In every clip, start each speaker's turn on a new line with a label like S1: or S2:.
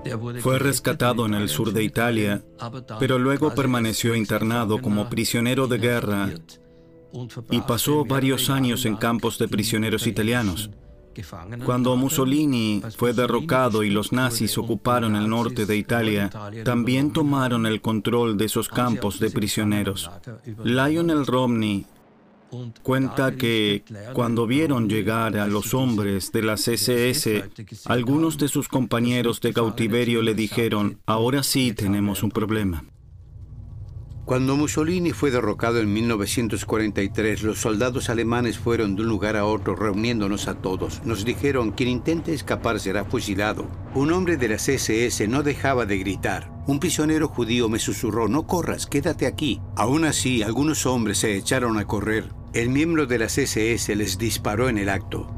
S1: Fue rescatado en el sur de Italia, pero luego permaneció internado como prisionero de guerra y pasó varios años en campos de prisioneros italianos. Cuando Mussolini fue derrocado y los nazis ocuparon el norte de Italia, también tomaron el control de esos campos de prisioneros. Lionel Romney cuenta que cuando vieron llegar a los hombres de las SS, algunos de sus compañeros de cautiverio le dijeron: ahora sí tenemos un problema.
S2: Cuando Mussolini fue derrocado en 1943, los soldados alemanes fueron de un lugar a otro reuniéndonos a todos. Nos dijeron: quien intente escapar será fusilado. Un hombre de las SS no dejaba de gritar. Un prisionero judío me susurró: no corras, quédate aquí. Aún así, algunos hombres se echaron a correr. El miembro de las SS les disparó en el acto.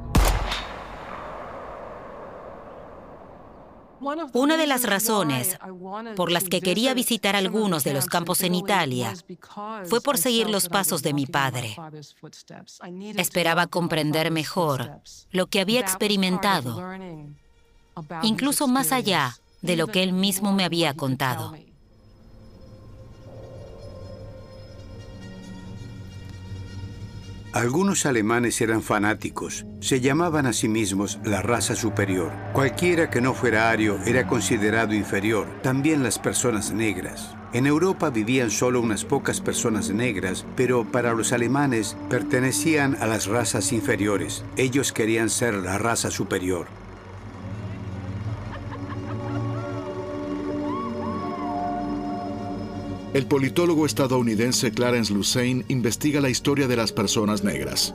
S3: Una de las razones por las que quería visitar algunos de los campos en Italia fue por seguir los pasos de mi padre. Esperaba comprender mejor lo que había experimentado, incluso más allá de lo que él mismo me había contado.
S2: Algunos alemanes eran fanáticos. Se llamaban a sí mismos la raza superior. Cualquiera que no fuera ario era considerado inferior, también las personas negras. En Europa vivían solo unas pocas personas negras, pero para los alemanes pertenecían a las razas inferiores. Ellos querían ser la raza superior.
S4: El politólogo estadounidense Clarence Lusane investiga la historia de las personas negras.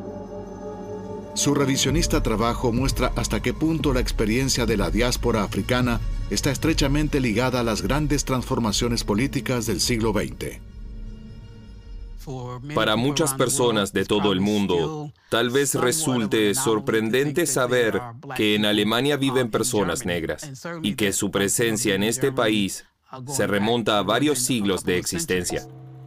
S4: Su revisionista trabajo muestra hasta qué punto la experiencia de la diáspora africana está estrechamente ligada a las grandes transformaciones políticas del siglo XX.
S5: Para muchas personas de todo el mundo, tal vez resulte sorprendente saber que en Alemania viven personas negras y que su presencia en este país se remonta a varios siglos de existencia.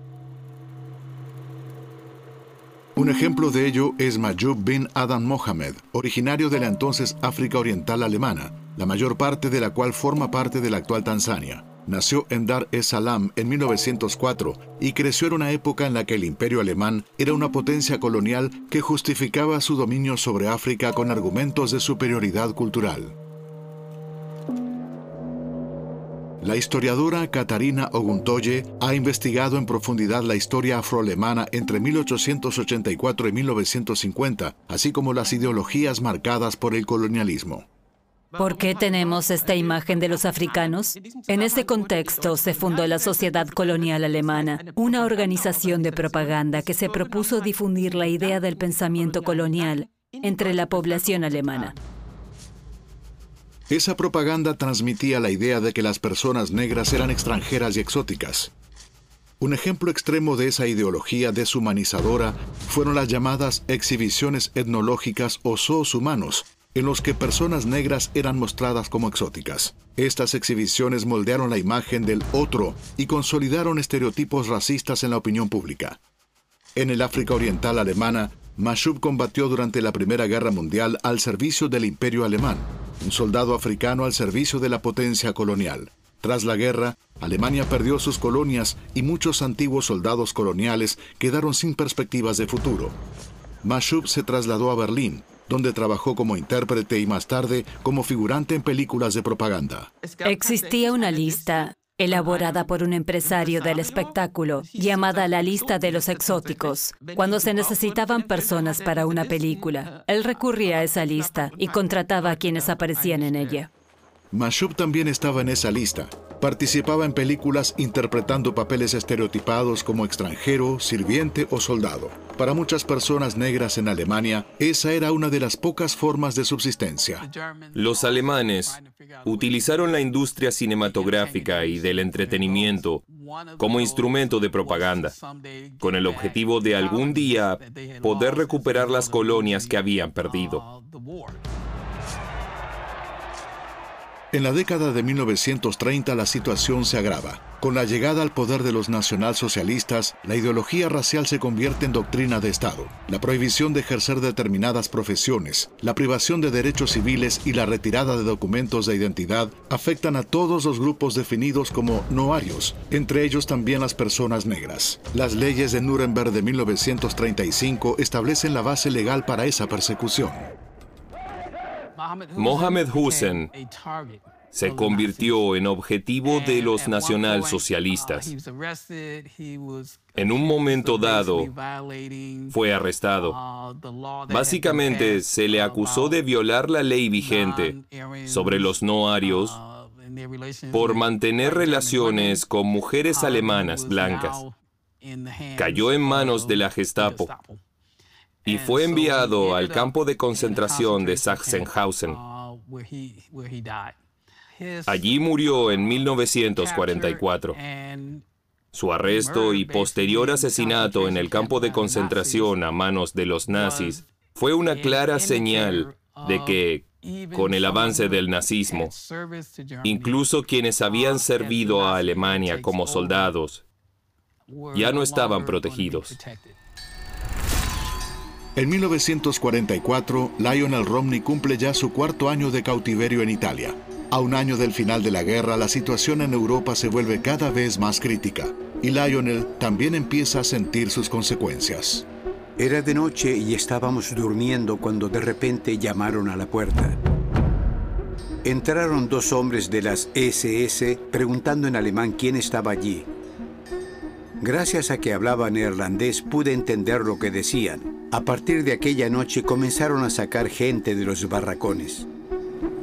S4: Un ejemplo de ello es Mayoub bin Adam Mohamed, originario de la entonces África Oriental Alemana, la mayor parte de la cual forma parte de la actual Tanzania. Nació en Dar es Salaam en 1904 y creció en una época en la que el Imperio Alemán era una potencia colonial que justificaba su dominio sobre África con argumentos de superioridad cultural. La historiadora Katarina Oguntoye ha investigado en profundidad la historia afroalemana entre 1884 y 1950, así como las ideologías marcadas por el colonialismo.
S6: ¿Por qué tenemos esta imagen de los africanos? En ese contexto se fundó la Sociedad Colonial Alemana, una organización de propaganda que se propuso difundir la idea del pensamiento colonial entre la población alemana.
S4: Esa propaganda transmitía la idea de que las personas negras eran extranjeras y exóticas. Un ejemplo extremo de esa ideología deshumanizadora fueron las llamadas exhibiciones etnológicas o zoos humanos, en los que personas negras eran mostradas como exóticas. Estas exhibiciones moldearon la imagen del otro y consolidaron estereotipos racistas en la opinión pública. En el África Oriental alemana, Mayoub combatió durante la Primera Guerra Mundial al servicio del Imperio Alemán, un soldado africano al servicio de la potencia colonial. Tras la guerra, Alemania perdió sus colonias y muchos antiguos soldados coloniales quedaron sin perspectivas de futuro. Mayoub se trasladó a Berlín, donde trabajó como intérprete y más tarde como figurante en películas de propaganda.
S6: Existía una lista elaborada por un empresario del espectáculo, llamada la lista de los exóticos. Cuando se necesitaban personas para una película, él recurría a esa lista y contrataba a quienes aparecían en ella.
S4: Mayoub también estaba en esa lista. Participaba en películas interpretando papeles estereotipados como extranjero, sirviente o soldado. Para muchas personas negras en Alemania, esa era una de las pocas formas de subsistencia.
S5: Los alemanes utilizaron la industria cinematográfica y del entretenimiento como instrumento de propaganda, con el objetivo de algún día poder recuperar las colonias que habían perdido.
S4: En la década de 1930 la situación se agrava. Con la llegada al poder de los nacionalsocialistas, la ideología racial se convierte en doctrina de Estado. La prohibición de ejercer determinadas profesiones, la privación de derechos civiles y la retirada de documentos de identidad afectan a todos los grupos definidos como no arios, entre ellos también las personas negras. Las leyes de Nuremberg de 1935 establecen la base legal para esa persecución.
S5: Mohamed Hussein se convirtió en objetivo de los nacionalsocialistas. En un momento dado, fue arrestado. Básicamente, se le acusó de violar la ley vigente sobre los no arios por mantener relaciones con mujeres alemanas blancas. Cayó en manos de la Gestapo y fue enviado al campo de concentración de Sachsenhausen. Allí murió en 1944. Su arresto y posterior asesinato en el campo de concentración a manos de los nazis fue una clara señal de que, con el avance del nazismo, incluso quienes habían servido a Alemania como soldados ya no estaban protegidos.
S4: En 1944, Lionel Romney cumple ya su cuarto año de cautiverio en Italia. A un año del final de la guerra, la situación en Europa se vuelve cada vez más crítica, y Lionel también empieza a sentir sus consecuencias.
S2: Era de noche y estábamos durmiendo cuando de repente llamaron a la puerta. Entraron dos hombres de las SS preguntando en alemán quién estaba allí. Gracias a que hablaba neerlandés pude entender lo que decían. A partir de aquella noche comenzaron a sacar gente de los barracones.